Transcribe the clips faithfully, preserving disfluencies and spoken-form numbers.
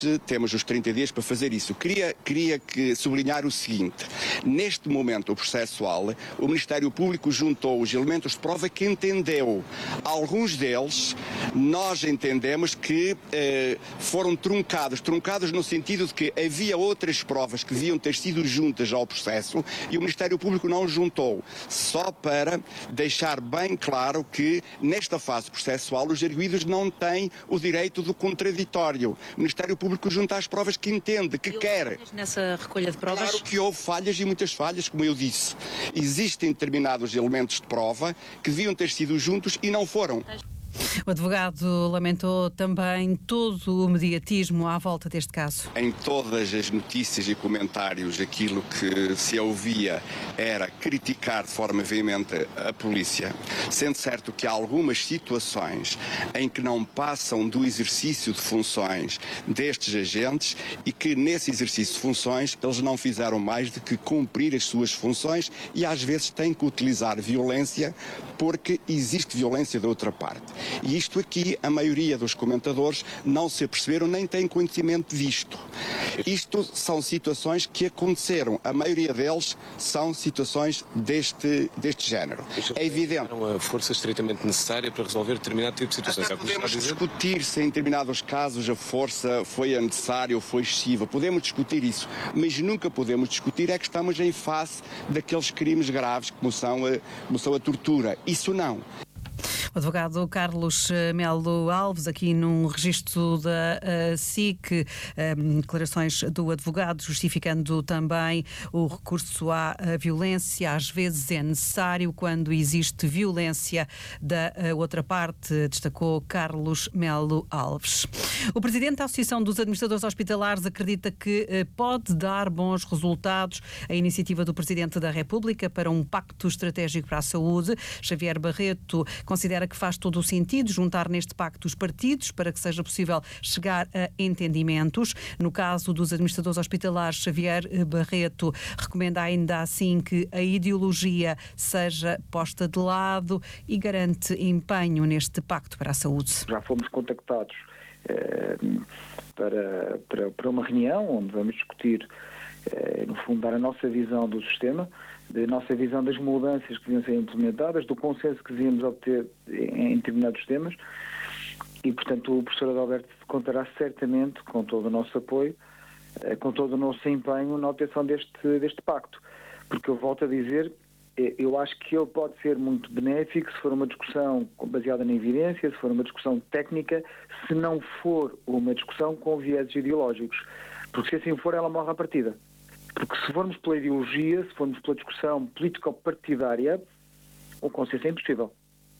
Temos os trinta dias para fazer isso. Queria, queria que sublinhar o seguinte: neste momento processual, o Ministério Público juntou os elementos de prova que entendeu. Alguns deles, nós entendemos que eh, foram truncados, truncados no sentido de que havia outras provas que deviam ter sido juntas ao processo e o Ministério Público não juntou, só para deixar bem claro que nesta fase processual os arguidos não têm o direito do contraditório. O Ministério Público junta as provas que entende, que quer. Nessa recolha de provas? Claro que houve falhas e muitas falhas, como eu disse. Existem determinados elementos de prova que deviam ter sido juntos e não foram. O advogado lamentou também todo o mediatismo à volta deste caso. Em todas as notícias e comentários, aquilo que se ouvia era criticar de forma veemente a polícia, sendo certo que há algumas situações em que não passam do exercício de funções destes agentes e que nesse exercício de funções eles não fizeram mais do que cumprir as suas funções e às vezes têm que utilizar violência porque existe violência da outra parte. E isto aqui, a maioria dos comentadores não se aperceberam nem têm conhecimento disto. Isto são situações que aconteceram. A maioria deles são situações deste, deste género. É evidente. Uma força estritamente necessária para resolver determinado tipo de situações. Até podemos discutir se em determinados casos a força foi a necessária ou foi excessiva. Podemos discutir isso. Mas nunca podemos discutir é que estamos em face daqueles crimes graves como são a, como são a tortura. Isso não. O advogado Carlos Melo Alves, aqui num registro da uh, S I C, um, declarações do advogado justificando também o recurso à uh, violência. Às vezes é necessário quando existe violência da uh, outra parte, destacou Carlos Melo Alves. O presidente da Associação dos Administradores Hospitalares acredita que uh, pode dar bons resultados a iniciativa do Presidente da República para um pacto estratégico para a saúde. Xavier Barreto considera que faz todo o sentido juntar neste pacto os partidos para que seja possível chegar a entendimentos. No caso dos administradores hospitalares, Xavier Barreto recomenda ainda assim que a ideologia seja posta de lado e garante empenho neste pacto para a saúde. Já fomos contactados eh, para, para, para uma reunião onde vamos discutir, eh, no fundo, dar a nossa visão do sistema, da nossa visão das mudanças que deviam ser implementadas, do consenso que devíamos obter em determinados temas e, portanto, o professor Adalberto contará certamente com todo o nosso apoio, com todo o nosso empenho na obtenção deste, deste pacto, porque eu volto a dizer, eu acho que ele pode ser muito benéfico se for uma discussão baseada na evidência, se for uma discussão técnica, se não for uma discussão com vieses ideológicos, porque se assim for ela morre à partida. Porque se formos pela ideologia, se formos pela discussão político-partidária, o consenso é impossível.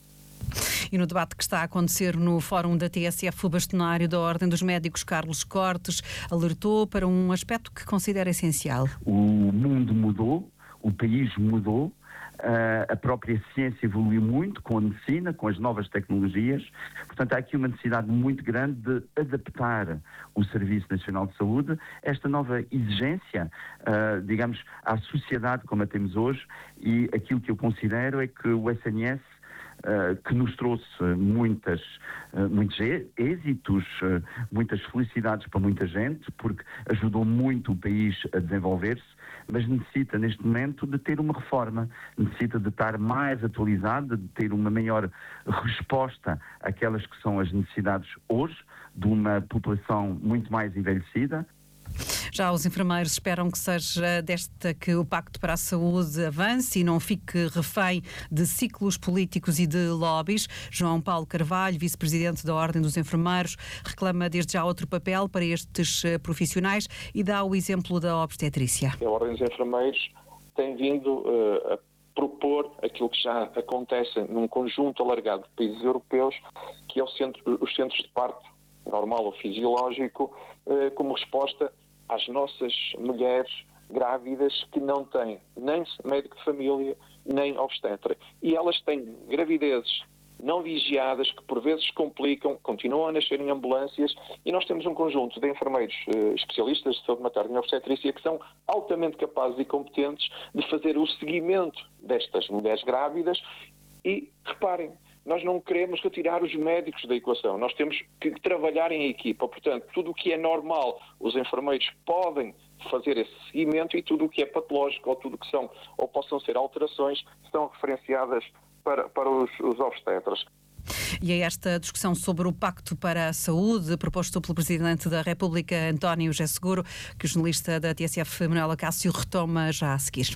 E no debate que está a acontecer no Fórum da T S F, o bastonário da Ordem dos Médicos, Carlos Cortes, alertou para um aspecto que considera essencial. O mundo mudou, o país mudou, a própria ciência evoluiu muito com a medicina, com as novas tecnologias. Portanto, há aqui uma necessidade muito grande de adaptar o Serviço Nacional de Saúde a esta nova exigência, uh, digamos, à sociedade como a temos hoje, e aquilo que eu considero é que o S N S, Uh, que nos trouxe muitas, uh, muitos êxitos, uh, muitas felicidades para muita gente, porque ajudou muito o país a desenvolver-se, mas necessita neste momento de ter uma reforma, necessita de estar mais atualizada, de ter uma maior resposta àquelas que são as necessidades hoje, de uma população muito mais envelhecida. Já os enfermeiros esperam que seja desta que o Pacto para a Saúde avance e não fique refém de ciclos políticos e de lobbies. João Paulo Carvalho, vice-presidente da Ordem dos Enfermeiros, reclama desde já outro papel para estes profissionais e dá o exemplo da obstetrícia. A Ordem dos Enfermeiros tem vindo uh, a propor aquilo que já acontece num conjunto alargado de países europeus, que é o centro, os centros de parto normal ou fisiológico, uh, como resposta às nossas mulheres grávidas que não têm nem médico de família, nem obstetra. E elas têm gravidezes não vigiadas que por vezes complicam, continuam a nascer em ambulâncias, e nós temos um conjunto de enfermeiros eh, especialistas de saúde materna e obstetrícia que são altamente capazes e competentes de fazer o seguimento destas mulheres grávidas e, reparem, nós não queremos retirar os médicos da equação. Nós temos que trabalhar em equipa. Portanto, tudo o que é normal, os enfermeiros podem fazer esse seguimento, e tudo o que é patológico ou tudo o que são ou possam ser alterações são referenciadas para, para os, os obstetras. E é esta discussão sobre o Pacto para a Saúde, proposto pelo Presidente da República, António José Seguro, que o jornalista da T S F, Manuela Cássio, retoma já a seguir.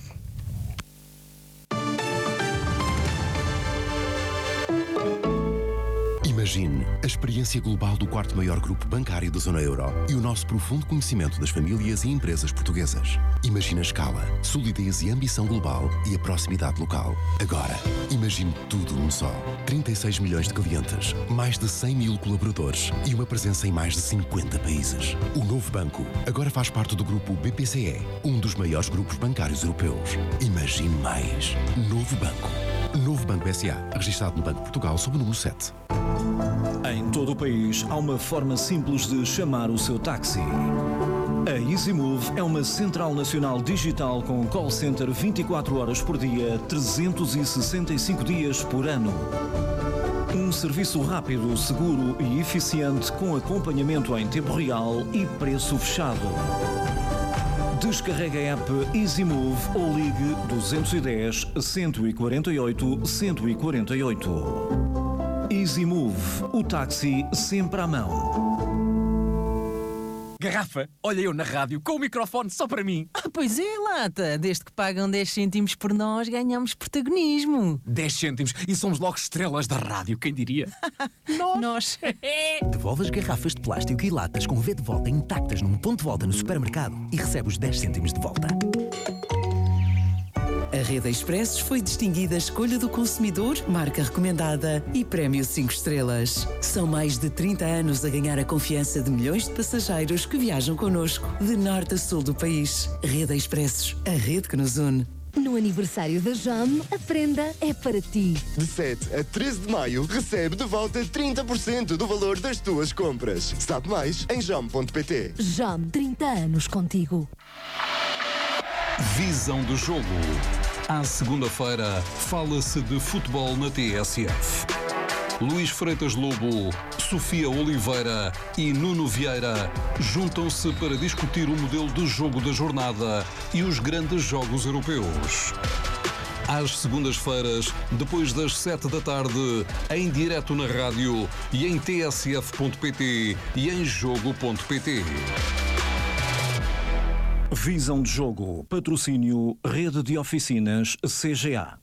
Imagine a experiência global do quarto maior grupo bancário da zona euro e o nosso profundo conhecimento das famílias e empresas portuguesas. Imagine a escala, solidez e ambição global e a proximidade local. Agora, imagine tudo num só. trinta e seis milhões de clientes, mais de cem mil colaboradores e uma presença em mais de cinquenta países. O novo banco agora faz parte do grupo B P C E, um dos maiores grupos bancários europeus. Imagine mais. Novo banco. Novo Banco S A, registado no Banco de Portugal sob o número sete. Em todo o país, há uma forma simples de chamar o seu táxi. A EasyMove é uma central nacional digital com call center vinte e quatro horas por dia, trezentos e sessenta e cinco dias por ano. Um serviço rápido, seguro e eficiente com acompanhamento em tempo real e preço fechado. Descarregue a app EasyMove ou ligue dois um zero, um quatro oito, um quatro oito. EasyMove, o táxi sempre à mão. Garrafa, olha eu na rádio com o microfone só para mim. Ah, pois é, Lata. Desde que pagam dez cêntimos por nós, ganhamos protagonismo. dez cêntimos e somos logo estrelas da rádio, quem diria? Nós. Nós. Devolve as garrafas de plástico e latas com V de volta intactas num ponto de volta no supermercado e recebe os dez cêntimos de volta. A Rede Expressos foi distinguida Escolha do Consumidor, marca recomendada e Prémio cinco estrelas. São mais de trinta anos a ganhar a confiança de milhões de passageiros que viajam connosco, de norte a sul do país. Rede Expressos, a rede que nos une. No aniversário da Jam, a prenda é para ti. De sete a treze de maio, recebe de volta trinta por cento do valor das tuas compras. Sabe mais em jam ponto pt. Jam, trinta anos contigo. Visão do jogo. À segunda-feira, fala-se de futebol na T S F. Luís Freitas Lobo, Sofia Oliveira e Nuno Vieira juntam-se para discutir o modelo de jogo da jornada e os grandes jogos europeus. Às segundas-feiras, depois das sete da tarde, em direto na rádio e em t s f ponto p t e em jogo ponto p t. Visão de jogo, patrocínio, rede de oficinas C G A.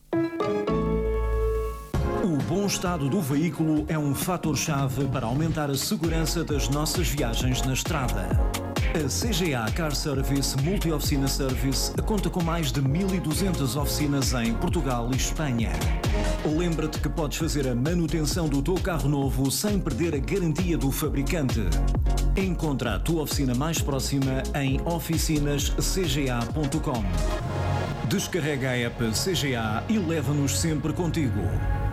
O bom estado do veículo é um fator-chave para aumentar a segurança das nossas viagens na estrada. A C G A Car Service Multi-Oficina Service conta com mais de mil e duzentas oficinas em Portugal e Espanha. Lembra-te que podes fazer a manutenção do teu carro novo sem perder a garantia do fabricante. Encontra a tua oficina mais próxima em oficinas c g a ponto com. Descarrega a app C G A e leva-nos sempre contigo.